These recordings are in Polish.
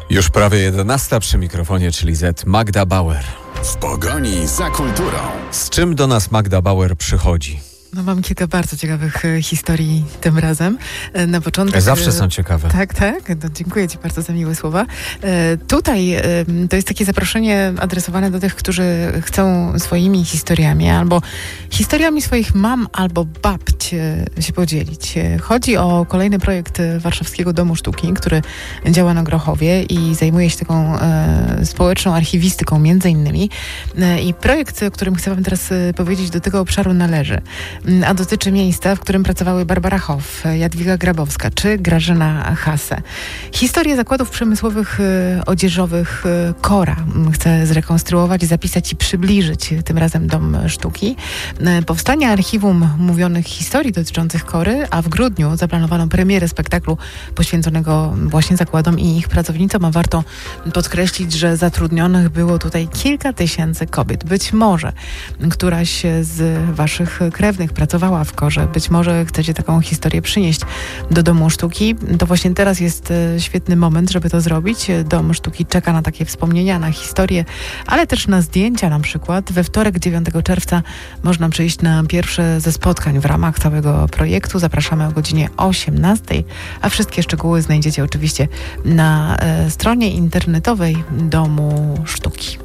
Już prawie 11 przy mikrofonie, czyli Z. Magda Bauer. W pogoni za kulturą. Z czym do nas Magda Bauer przychodzi? No mam kilka bardzo ciekawych historii tym razem. Na początek... Zawsze są ciekawe. Tak. No, dziękuję Ci bardzo za miłe słowa. Tutaj to jest takie zaproszenie adresowane do tych, którzy chcą swoimi historiami albo historiami swoich mam albo babć się podzielić. Chodzi o kolejny projekt Warszawskiego Domu Sztuki, który działa na Grochowie i zajmuje się taką społeczną archiwistyką między innymi. I projekt, o którym chcę Wam teraz powiedzieć, do tego obszaru należy. A dotyczy miejsca, w którym pracowały Barbara Hoff, Jadwiga Grabowska czy Grażyna Hasse. Historię zakładów przemysłowych odzieżowych Kora chcę zrekonstruować, zapisać i przybliżyć tym razem Dom Sztuki. Powstanie archiwum mówionych historii dotyczących Kory, a w grudniu zaplanowano premierę spektaklu poświęconego właśnie zakładom i ich pracownicom, a warto podkreślić, że zatrudnionych było tutaj kilka tysięcy kobiet. Być może któraś z Waszych krewnych pracowała w Korze. Być może chcecie taką historię przynieść do Domu Sztuki. To właśnie teraz jest świetny moment, żeby to zrobić. Dom Sztuki czeka na takie wspomnienia, na historię, ale też na zdjęcia na przykład. We wtorek 9 czerwca można przyjść na pierwsze ze spotkań w ramach całego projektu. Zapraszamy o godzinie 18, a wszystkie szczegóły znajdziecie oczywiście na stronie internetowej Domu Sztuki.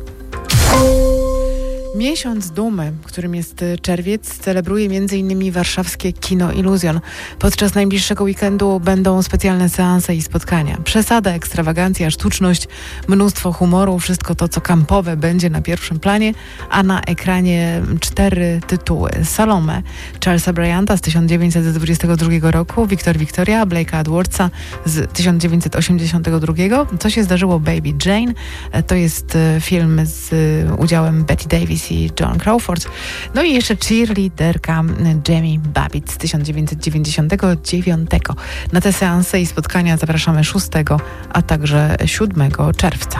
Miesiąc Dumy, którym jest czerwiec, celebruje m.in. warszawskie Kino Iluzjon. Podczas najbliższego weekendu będą specjalne seanse i spotkania. Przesada, ekstrawagancja, sztuczność, mnóstwo humoru, wszystko to, co kampowe, będzie na pierwszym planie, a na ekranie 4 tytuły. Salome Charlesa Bryanta z 1922 roku, Victoria Blake'a Edwardsa z 1982. Co się zdarzyło Baby Jane? To jest film z udziałem Betty Davis i John Crawford. No i jeszcze cheerleaderka Jamie Babbitt z 1999. Na te seanse i spotkania zapraszamy 6, a także 7 czerwca.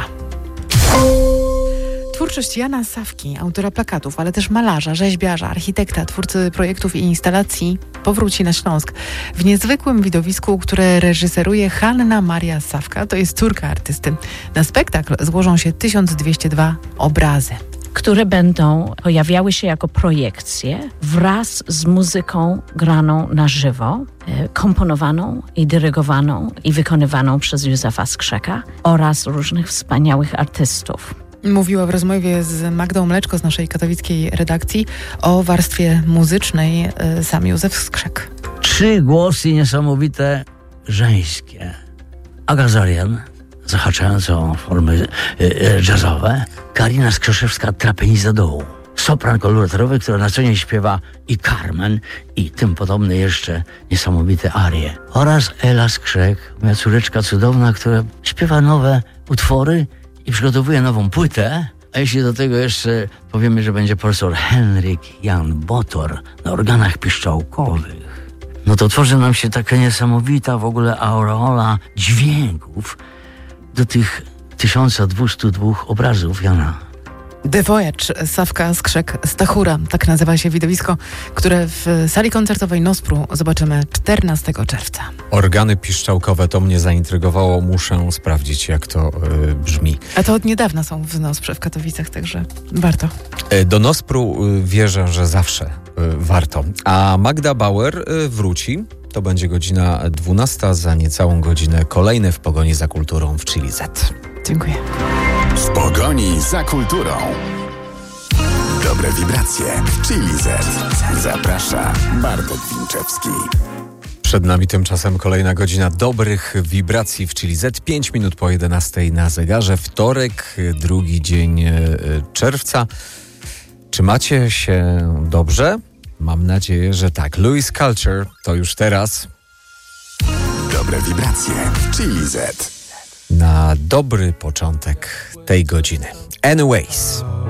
Twórczość Jana Sawki, autora plakatów, ale też malarza, rzeźbiarza, architekta, twórcy projektów i instalacji powróci na Śląsk w niezwykłym widowisku, które reżyseruje Hanna Maria Sawka, to jest córka artysty. Na spektakl złożą się 1202 obrazy, które będą pojawiały się jako projekcje wraz z muzyką graną na żywo, komponowaną i dyrygowaną i wykonywaną przez Józefa Skrzeka oraz różnych wspaniałych artystów. Mówiła w rozmowie z Magdą Mleczko z naszej katowickiej redakcji o warstwie muzycznej sam Józef Skrzek. 3 głosy niesamowite żeńskie. Aga Zorian, zahaczająca o formy jazzowe. Karina Skrzeszewska, trapeniza dołu. Sopran koloratorowy, która na co dzień śpiewa i Carmen, i tym podobne jeszcze niesamowite arie. Oraz Ela Skrzek, moja córeczka cudowna, która śpiewa nowe utwory i przygotowuje nową płytę. A jeśli do tego jeszcze powiemy, że będzie profesor Henryk Jan Botor na organach piszczałkowych, no to tworzy nam się taka niesamowita w ogóle aureola dźwięków do tych 1202 obrazów Jana. The Voyage, Sawka, Skrzek, Stachura. Tak nazywa się widowisko, które w sali koncertowej Nospru zobaczymy 14 czerwca. Organy piszczałkowe, to mnie zaintrygowało. Muszę sprawdzić, jak to brzmi. A to od niedawna są w Nosprze w Katowicach, także warto. Do Nospru wierzę, że zawsze warto. A Magda Bauer wróci. To będzie godzina 12, za niecałą godzinę kolejne w pogoni za kulturą w Chili Z. Dziękuję. W pogoni za kulturą. Dobre wibracje w Chili Z. Zaprasza Bartek Winczewski. Przed nami tymczasem kolejna godzina dobrych wibracji w Chili Z. 5 minut po 11 na zegarze. Wtorek, drugi dzień czerwca. Czy macie się dobrze? Mam nadzieję, że tak. Louis Culture to już teraz. Dobre wibracje w Chili Z. Na dobry początek tej godziny. Anyways.